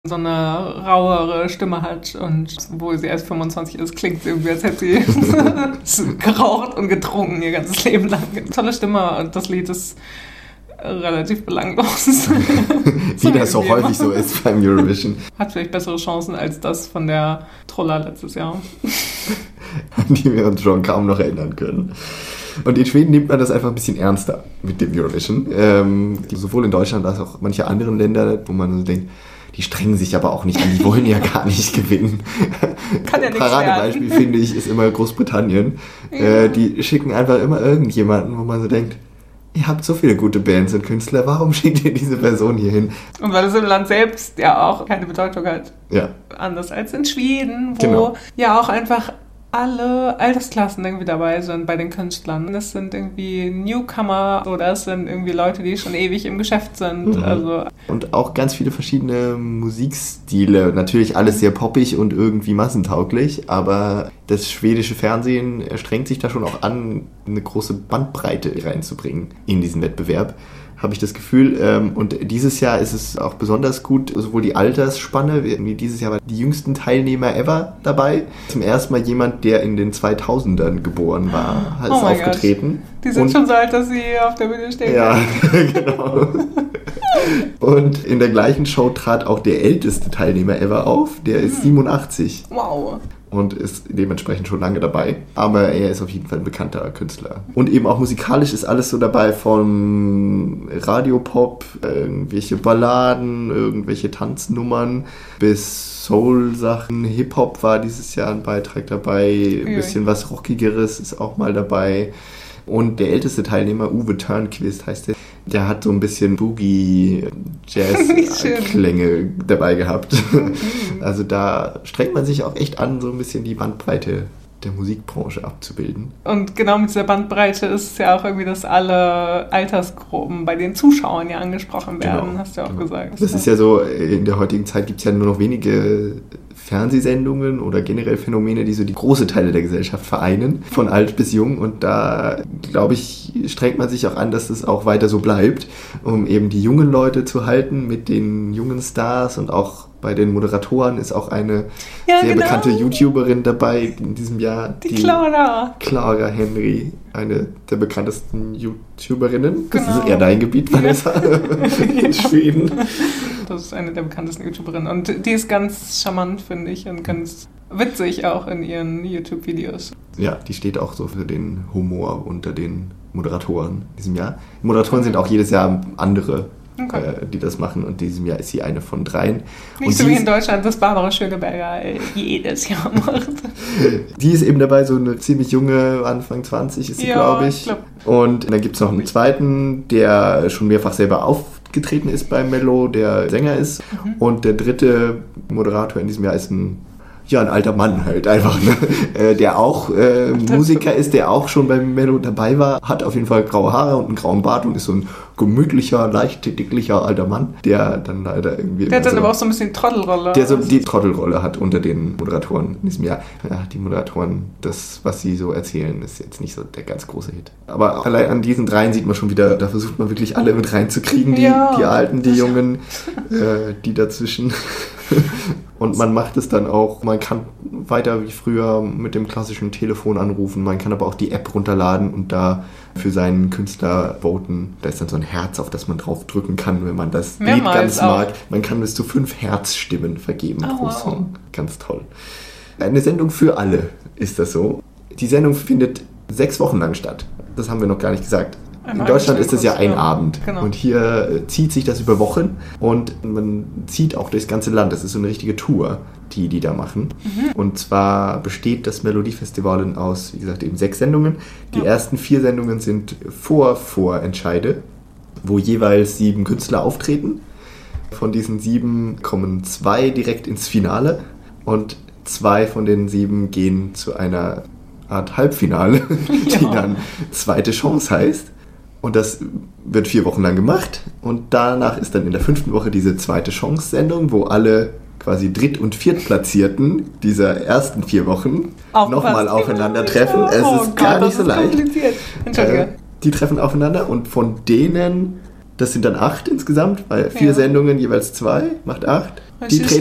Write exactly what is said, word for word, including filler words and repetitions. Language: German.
so eine rauere Stimme hat und wo sie erst fünfundzwanzig ist, klingt sie irgendwie, als hätte sie geraucht und getrunken ihr ganzes Leben lang. Tolle Stimme und das Lied ist relativ belanglos. Wie das so häufig so ist beim Eurovision. Hat vielleicht bessere Chancen als das von der Troller letztes Jahr. An die wir uns schon kaum noch erinnern können. Und in Schweden nimmt man das einfach ein bisschen ernster mit dem Eurovision. Ähm, sowohl in Deutschland als auch manche anderen Länder, wo man so denkt, die strengen sich aber auch nicht an, die wollen ja gar nicht gewinnen. Kann ja nichts Paradebeispiel, werden. finde ich, ist immer Großbritannien. Ja. Äh, die schicken einfach immer irgendjemanden, wo man so denkt, ihr habt so viele gute Bands und Künstler, warum schickt ihr diese Person hier hin? Und weil es im Land selbst ja auch keine Bedeutung hat. Ja. Anders als in Schweden, wo Genau. ja auch einfach alle Altersklassen irgendwie dabei sind bei den Künstlern. Das sind irgendwie Newcomer oder es sind irgendwie Leute, die schon ewig im Geschäft sind. Mhm. Also Und auch ganz viele verschiedene Musikstile. Natürlich alles sehr poppig und irgendwie massentauglich, aber das schwedische Fernsehen strengt sich da schon auch an, eine große Bandbreite reinzubringen in diesen Wettbewerb, habe ich das Gefühl. Und dieses Jahr ist es auch besonders gut, sowohl die Altersspanne, wie dieses Jahr waren die jüngsten Teilnehmer ever dabei. Zum ersten Mal jemand, der in den zweitausendern geboren war, ist Oh mein aufgetreten. die sind Und schon so alt, dass sie auf der Bühne stehen. ja, genau. Und in der gleichen Show trat auch der älteste Teilnehmer ever auf. Der ist siebenundachtzig Wow. und ist dementsprechend schon lange dabei. Aber er ist auf jeden Fall ein bekannter Künstler. Und eben auch musikalisch ist alles so dabei, von Radiopop, irgendwelche Balladen, irgendwelche Tanznummern bis Soul-Sachen. Hip-Hop war dieses Jahr ein Beitrag dabei. Ein bisschen was Rockigeres ist auch mal dabei. Und der älteste Teilnehmer, Uwe Törnqvist heißt der, der hat so ein bisschen Boogie-Jazz-Klänge dabei gehabt. Also da strengt man sich auch echt an, so ein bisschen die Bandbreite der Musikbranche abzubilden. Und genau mit dieser Bandbreite ist es ja auch irgendwie, dass alle Altersgruppen bei den Zuschauern ja angesprochen werden, Genau, hast du ja auch genau. gesagt. Das ist ja so, in der heutigen Zeit gibt es ja nur noch wenige Fernsehsendungen oder generell Phänomene, die so die große Teile der Gesellschaft vereinen, von alt bis jung. Und da, glaube ich, strengt man sich auch an, dass das auch weiter so bleibt, um eben die jungen Leute zu halten mit den jungen Stars. Und auch bei den Moderatoren ist auch eine Ja, sehr genau. bekannte YouTuberin dabei in diesem Jahr. Die Clara. Clara Henry, eine der bekanntesten YouTuberinnen. Das Genau. ist eher dein Gebiet, Vanessa, in Schweden. Das ist eine der bekanntesten YouTuberinnen. Und die ist ganz charmant, finde ich, und ganz witzig auch in ihren YouTube-Videos. Ja, die steht auch so für den Humor unter den Moderatoren in diesem Jahr. Die Moderatoren sind auch jedes Jahr andere, Okay. äh, die das machen, und in diesem Jahr ist sie eine von dreien. Nicht und so sie wie ist, in Deutschland, das Barbara Schöneberger äh, jedes Jahr macht. die ist eben dabei, so eine ziemlich junge, Anfang zwanzig ist sie, Ja, glaube ich. ich glaub. Und dann gibt es noch einen zweiten, der schon mehrfach selber aufgetreten ist bei Mello, der Sänger ist. Mhm. Und der dritte Moderator in diesem Jahr ist ein Ja, ein alter Mann halt einfach, ne? äh, der auch äh, Musiker ist, der auch schon beim Mello dabei war, hat auf jeden Fall graue Haare und einen grauen Bart und ist so ein gemütlicher, leicht dicklicher alter Mann, der dann leider irgendwie... Der hat dann so, aber auch so ein bisschen die Trottelrolle. der so die Trottelrolle hat unter den Moderatoren in diesem Jahr. Ja, die Moderatoren, das, was sie so erzählen, ist jetzt nicht so der ganz große Hit. Aber allein an diesen dreien sieht man schon wieder, da versucht man wirklich alle mit reinzukriegen, die, Ja. die Alten, die Jungen, äh, die dazwischen... Und man macht es dann auch, man kann weiter wie früher mit dem klassischen Telefon anrufen, man kann aber auch die App runterladen und da für seinen Künstler voten. Da ist dann so ein Herz, auf das man drauf drücken kann, wenn man das Lied Mehrmals ganz auch. mag. Man kann bis zu fünf Herzstimmen vergeben Oh, pro wow. Song. Ganz toll. Eine Sendung für alle ist das so. Die Sendung findet sechs Wochen lang statt. Das haben wir noch gar nicht gesagt. In Einmal Deutschland ist es ja ein ja. Abend. Genau. Und hier äh, zieht sich das über Wochen und man zieht auch durchs ganze Land. Das ist so eine richtige Tour, die die da machen. Mhm. Und zwar besteht das Melodiefestival aus, wie gesagt, eben sechs Sendungen. Die Ja. ersten vier Sendungen sind Vor-Vorentscheide, wo jeweils sieben Künstler auftreten. Von diesen sieben kommen zwei direkt ins Finale und zwei von den sieben gehen zu einer Art Halbfinale, die Ja. dann zweite Chance heißt. Und das wird vier Wochen lang gemacht. Und danach ist dann in der fünften Woche diese zweite Chance-Sendung, wo alle quasi Dritt- und Viertplatzierten dieser ersten vier Wochen nochmal aufeinandertreffen. Es Oh ist Gott, gar das nicht so ist leicht. kompliziert. Entschuldige. Äh, die treffen aufeinander und von denen, das sind dann acht insgesamt, weil vier Ja. Sendungen jeweils zwei, macht acht. Die Richtig.